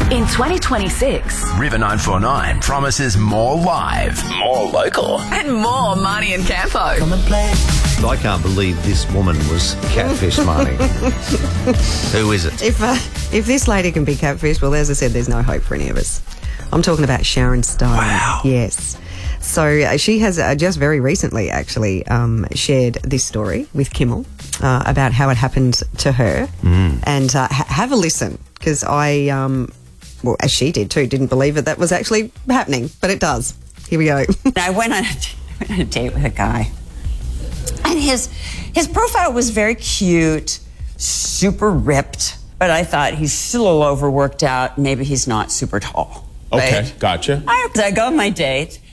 In 2026, River 949 promises more live, more local. and more Marnie and Campo. I can't believe this woman was catfish, Marnie. Who is it? If this lady can be catfish, well, as I said, there's no hope for any of us. I'm talking about Sharon Stone. Wow. Yes. So she has just very recently actually shared this story with Kimmel about how it happened to her. And have a listen, because I, well, as she did too, didn't believe that was actually happening, but it does. Here we go. I went on a date with a guy, and his profile was very cute, super ripped, but I thought he's still a little overworked out. Maybe he's not super tall. Okay, Right? gotcha. I go on my date,